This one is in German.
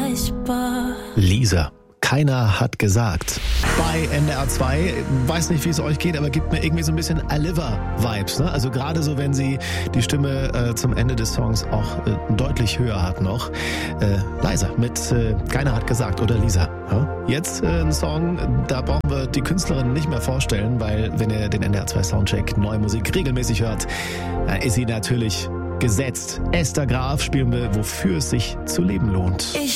erreichbar. Lisa. Keiner hat gesagt. Bei NDR 2, weiß nicht, wie es euch geht, aber gibt mir irgendwie so ein bisschen Aliva-Vibes. Ne? Also gerade so, wenn sie die Stimme zum Ende des Songs auch deutlich höher hat noch. Leiser mit Keiner hat gesagt oder Lisa. Ja? Jetzt ein Song, da brauchen wir die Künstlerin nicht mehr vorstellen, weil wenn ihr den NDR 2 Soundcheck Neue Musik regelmäßig hört, dann ist sie natürlich gesetzt. Esther Graf spielen wir, wofür es sich zu leben lohnt.